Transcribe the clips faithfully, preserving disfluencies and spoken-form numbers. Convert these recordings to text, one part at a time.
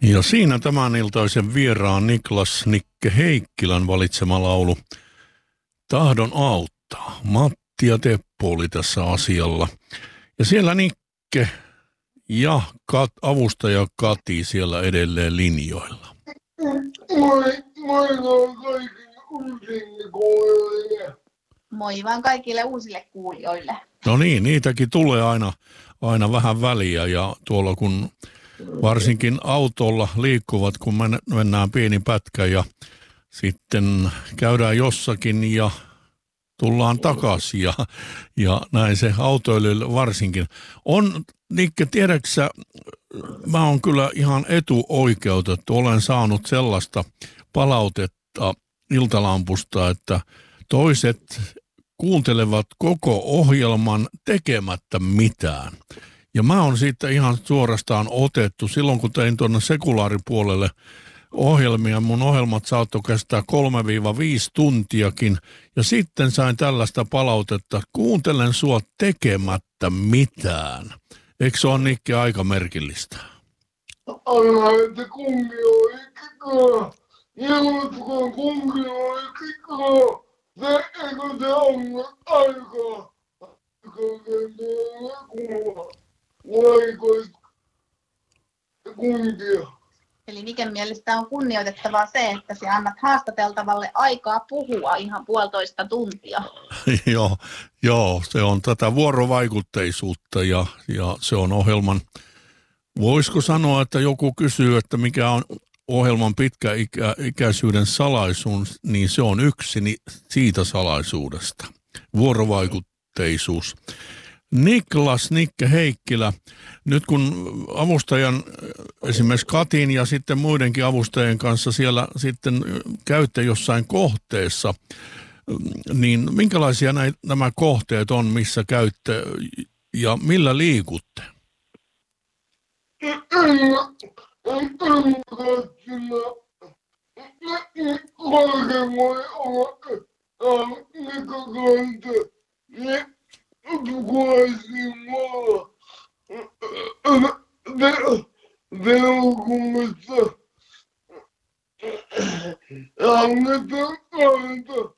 Ja siinä tämän iltaisen vieraan Niklas Nikke Heikkilän valitsema laulu Tahdon auttaa. Matti ja Teppo oli tässä asialla. Ja siellä Nikke ja Kat, avustaja Kati siellä edelleen linjoilla. Moi, moi vaan kaikille uusille kuulijoille. Moi vaan kaikille uusille kuulijoille. No niin, niitäkin tulee aina, aina vähän väliä ja tuolla kun varsinkin autolla liikkuvat, kun mennään pieni pätkä ja sitten käydään jossakin ja tullaan takaisin ja, ja näin se autoilijoille varsinkin. On, Nikke, tiedäksä, mä oon kyllä ihan etuoikeutettu. Olen saanut sellaista palautetta Iltalampusta, että toiset kuuntelevat koko ohjelman tekemättä mitään. Ja mä oon siitä ihan suorastaan otettu. Silloin kun tein tuonne sekulaaripuolelle ohjelmia, mun ohjelmat saattoi kestää kolme viisi tuntiakin. Ja sitten sain tällaista palautetta, kuuntelen sua tekemättä mitään. Eikö se ole, Nikke, aika merkillistä? Anna, että kunnioittakaa. Ilmoittakaa kunnioittakaa. Se eikö se on aikaa. Kuntia. Eli Niken mielestä on kunnioitettavaa se, että sä annat haastateltavalle aikaa puhua ihan puolitoista tuntia. joo, joo, se on tätä vuorovaikutteisuutta ja, ja se on ohjelman, voisiko sanoa, että joku kysyy, että mikä on ohjelman pitkäikäisyyden salaisuus, niin se on yksi siitä salaisuudesta. Vuorovaikutteisuus. Niklas Nikke Heikkilä, nyt kun avustajan, esimerkiksi Katin ja sitten muidenkin avustajien kanssa siellä sitten käytte jossain kohteessa, niin minkälaisia näitä, nämä kohteet on, missä käytte ja millä liikutte? Velkumassa annetaan kanta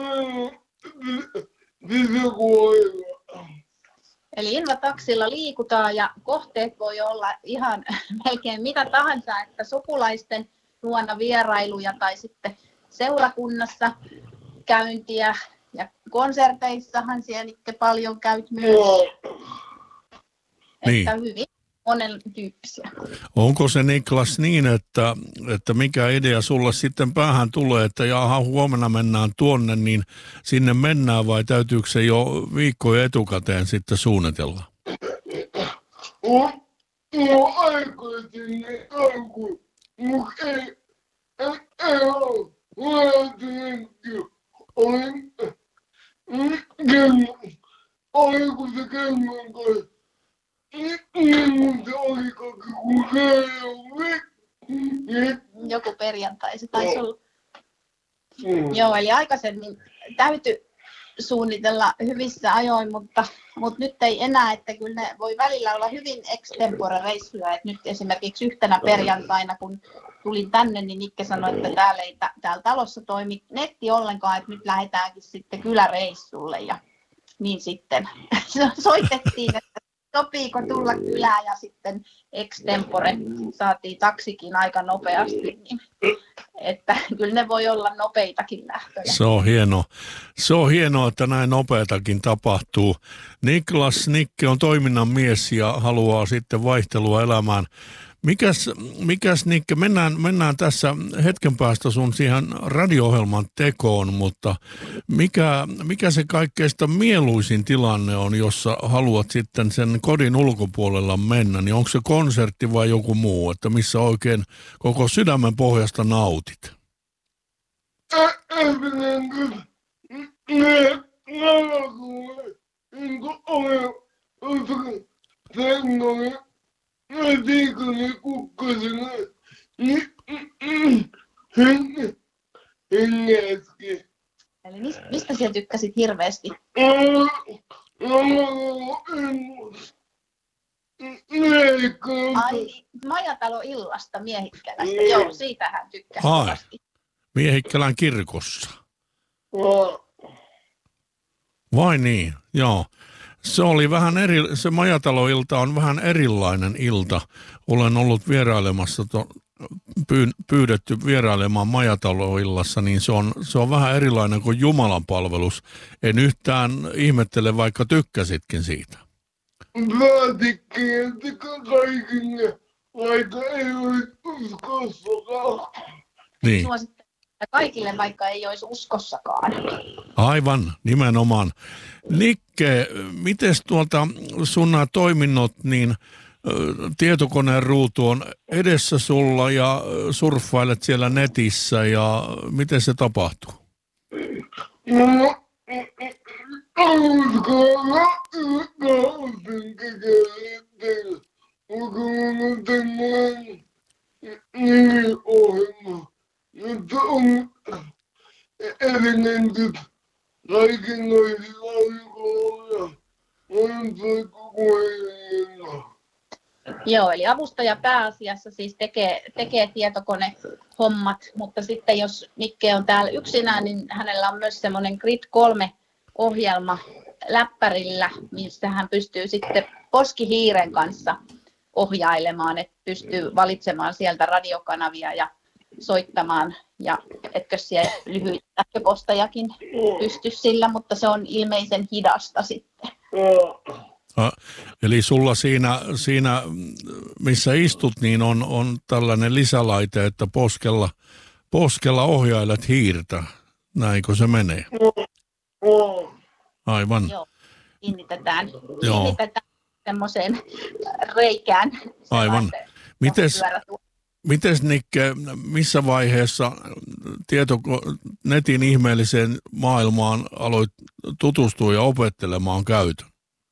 sisäkuoilla. Eli Inva-taksilla liikutaan ja kohteet voi olla ihan melkein mitä tahansa, että sukulaisten luona vierailuja tai sitten seurakunnassa käyntiä ja konserteissahan siellä Nikke paljon käyt myös. Niin. Että hyvin monen tyyppisiä. Onko se, Niklas, niin, että, että mikä idea sulle sitten päähän tulee, että jaha, huomenna mennään tuonne, niin sinne mennään vai täytyykö se jo viikkoja etukäteen sitten suunnitella? On, on aikaisin alkuun, mutta ei, ei, ei ole. Olen olen kello, oliko se kellon kai? Niin se oli kaikki, kun se ei ole. Joku perjantai se taisi olla. Mm. Joo, eli aikaisemmin täytyi suunnitella hyvissä ajoin, mutta, mutta nyt ei enää, että kyllä ne voi välillä olla hyvin extempore-reissuja. Että nyt esimerkiksi yhtenä perjantaina, kun tulin tänne, niin Nikke sanoi, että täällä ei täällä talossa toimi netti ollenkaan, että nyt lähdetäänkin sitten kyläreissulle. Ja niin sitten soitettiin, että sopiiko tulla kylään ja sitten extempore saatiin taksikin aika nopeasti. Niin, että kyllä ne voi olla nopeitakin lähtöjä. Se on hienoa. Se on hienoa, että näin nopeatakin tapahtuu. Niklas Nikke on toiminnan mies ja haluaa sitten vaihtelua elämään. Mikäs, mikäs Nikke, mennään, mennään tässä hetken päästä sun siihen radio-ohjelman tekoon, mutta mikä, mikä se kaikkeista mieluisin tilanne on, jossa haluat sitten sen kodin ulkopuolella mennä, niin onko se konsertti vai joku muu, että missä oikein koko sydämen pohjasta nautit? Ämpinen kyllä, ne nalakuulee, niin kuin olen sennoin. Mä tiikani kukkasena, niin henge, henge äsken. Eli mistä sä tykkäsit hirveästi? Miehikkälän. Ai, Majatalo-illasta Miehikkälästä. Joo, siitä hän tykkää Ai. kovasti. Miehikkälän kirkossa. Joo. Vai niin? Joo. Se oli vähän eri, se Majatalo-ilta on vähän erilainen ilta. Olen ollut vierailemassa, to, pyy- pyydetty vierailemaan Majatalo-illassa, niin se on, se on vähän erilainen kuin Jumalan palvelus. En yhtään ihmettele, vaikka tykkäsitkin siitä. Vaatikkiin, että kaikille, vaikka ei olisi uskossakaan. Niin. Suosittelen kaikille, vaikka ei olisi uskossakaan. Aivan, nimenomaan. Nikke, miten tuolta sun nämä toiminnot, niin ö, tietokoneen ruutu on edessä sulla ja ö, surffailet siellä netissä ja miten se tapahtuu? No, uskalla, uskallisen kekäletteillä. Onko mun tämmöinen nimiohjelma, että on elementit kaikenlaisilla aikoilla on se koko ajan. Joo, eli avustaja pääasiassa siis tekee, tekee tietokonehommat, mutta sitten jos Nikke on täällä yksinään, niin hänellä on myös semmoinen Grid kolme -ohjelma läppärillä, missä hän pystyy sitten poskihiiren kanssa ohjailemaan, että pystyy valitsemaan sieltä radiokanavia ja soittamaan, ja etkö siellä lyhyitä sähköpostajakin pysty sillä, mutta se on ilmeisen hidasta sitten. A, eli sulla siinä, siinä, missä istut, niin on, on tällainen lisälaite, että poskella, poskella ohjailet hiirtä. Näinkö se menee? Aivan. Joo, kiinnitetään, Joo. kiinnitetään semmoiseen reikään. Aivan. Mites, mites Nikke, missä vaiheessa tietoko, netin ihmeelliseen maailmaan aloit tutustua ja opettelemaan käytön?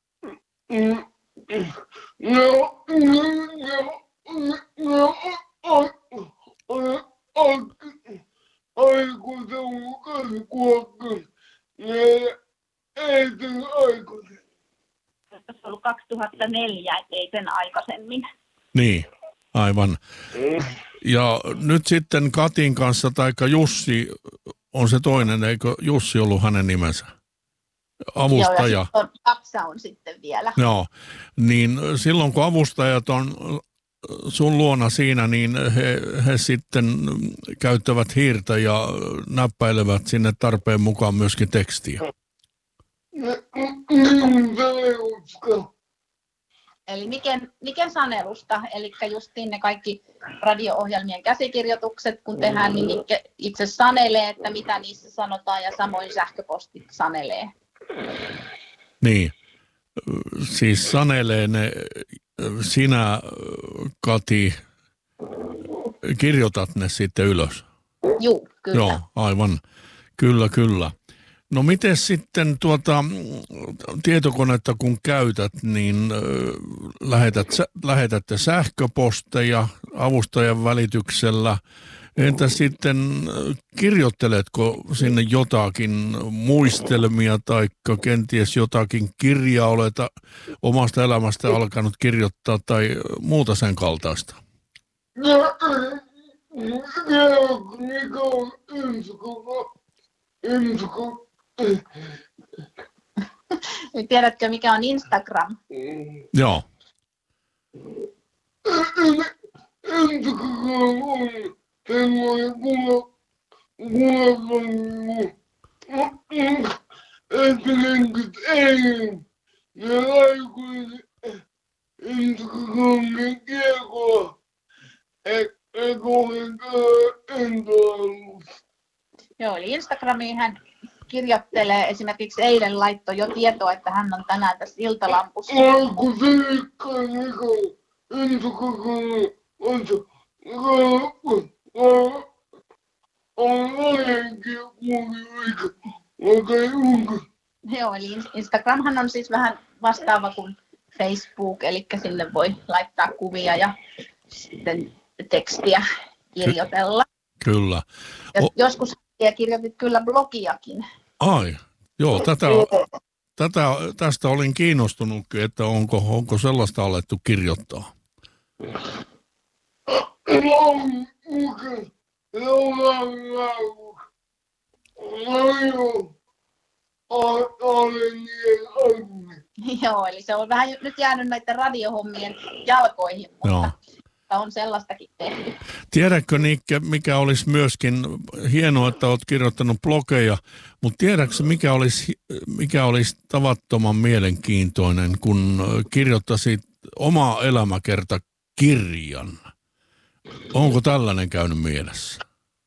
No, no, no, no, aikuisen mukaan kuokkaan, ne ei sen aikuisen. Se on ollut kaksituhattaneljä, ettei sen aikaisemmin. Niin, aivan. Ja nyt sitten Katin kanssa, taikka Jussi on se toinen, eikö Jussi ollut hänen nimensä? Avustaja. Joo, ja on, Kapsa on sitten vielä. Joo, niin silloin kun avustajat on sun luona siinä, niin he, he sitten käyttävät hiirtä ja näppäilevät sinne tarpeen mukaan myöskin tekstiä. Niin se usko. Eli Niken, Niken sanelusta, eli justiin ne kaikki radio-ohjelmien käsikirjoitukset, kun tehdään, niin Nikke itse sanelee, että mitä niissä sanotaan, ja samoin sähköpostit sanelee. Niin, siis sanelee ne, sinä Kati, kirjoitat ne sitten ylös. Juu, kyllä. Joo, aivan. Kyllä, kyllä. No miten sitten tuota tietokonetta kun käytät, niin äh, lähetät, lähetätte sähköposteja avustajan välityksellä. Entä sitten kirjoitteletko sinne jotakin muistelmia tai kenties jotakin kirjaa oleta omasta elämästä alkanut kirjoittaa tai muuta sen kaltaista? No, mikä on ensikoko, ensikoko. Tiedätkö, mikä on Instagram? Joo. Ensikoko on semmoinen kuva, kuvakannu, esilenkit ei, ne aikuiset ensikokon kiekoa, eikä ollenkaan entoillut. Joo, eli Instagramiin hän kirjoittelee, esimerkiksi eilen laittoi jo tietoa, että hän on tänään tässä iltalampussa. Alku seikkaa Niko, ensikokon on se, on lajenkin kuuli oikein unka. Joo, eli Instagramhan on siis vähän vastaava kuin Facebook, eli sinne voi laittaa kuvia ja sitten tekstiä kirjoitella. Kyllä. Ja O- joskus kirjoitit kyllä blogiakin. Ai, joo, tätä, tätä, tästä olin kiinnostunutkin, että onko, onko sellaista alettu kirjoittaa. Joo, eli se on vähän nyt jäänyt näiden radiohommien jalkoihin, mutta Joo. on sellaistakin tehty. Tiedätkö, Nikke, mikä olisi myöskin hienoa, että olet kirjoittanut blogeja, mutta tiedätkö, mikä olisi, mikä olisi tavattoman mielenkiintoinen, kun kirjoittaisit omaa elämäkertakirjan? Onko tällainen käynyt mielessä?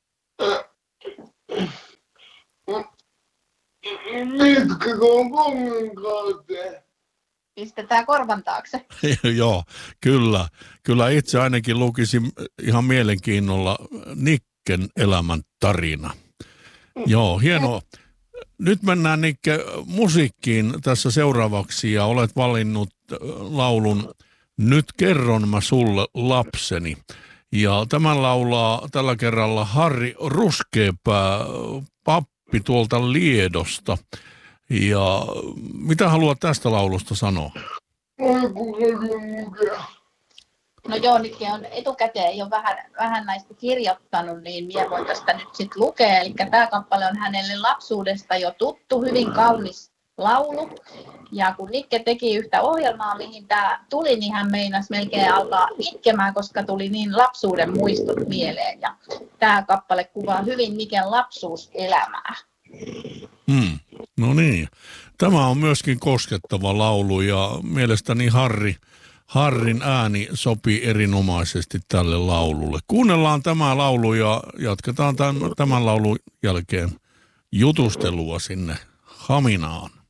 Mitkä on kongen kautta? Pistetään korvan taakse. Joo, kyllä. Kyllä itse ainakin lukisin ihan mielenkiinnolla Nikken elämän tarina. Joo, hienoa. Nyt mennään, Nikke, musiikkiin tässä seuraavaksi ja olet valinnut laulun Nyt kerron mä sulle lapseni. Ja tämän laulaa tällä kerralla Harri Ruskeapää, pappi tuolta Liedosta. Ja mitä haluat tästä laulusta sanoa? No joo, Nikke on etukäteen jo vähän, vähän näistä kirjoittanut, niin minä voin tästä nyt sitten lukea. Eli tämä kappale on hänelle lapsuudesta jo tuttu, hyvin kaunis laulu. Ja kun Nikke teki yhtä ohjelmaa, mihin tämä tuli, niin hän meinasi melkein alkaa itkemään, koska tuli niin lapsuuden muistot mieleen. Ja tämä kappale kuvaa hyvin Niken lapsuuselämää. Hmm. No niin. Tämä on myöskin koskettava laulu ja mielestäni Harri, Harrin ääni sopii erinomaisesti tälle laululle. Kuunnellaan tämä laulu ja jatketaan tämän, tämän laulun jälkeen jutustelua sinne Haminaan.